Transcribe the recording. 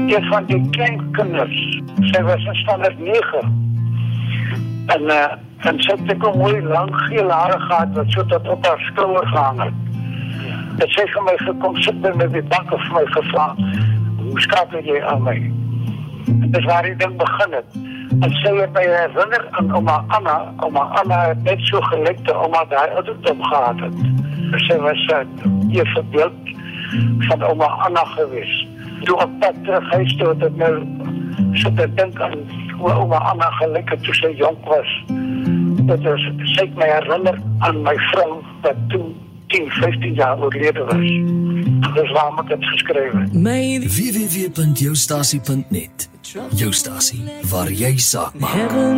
een van die kleinkinders, sy was in standaard 9, en sy het ook mooi lang geel hare gehad, wat so tot op haar skouer gehang het. Het sy vir my gekom sit en met die bakke vir my gevra, hoe skakel jy aan my? En dis waar die ding begin het. En sy het my herinner aan oma Anna het net so gelekte oma daar ouderdom gehad het. Sy was een verbeeld van oma Anna gewees. Toe op pad terug huis toe het ek nou so te dink aan hoe oma Anna gelek het toe sy jonk was. Sy het my herinner aan my vrou wat toen 10, 15 jaar oorlede was. Dis waarom ek het geskrywe. www.joustasie.net. Jou stasie, waar jy saak maak.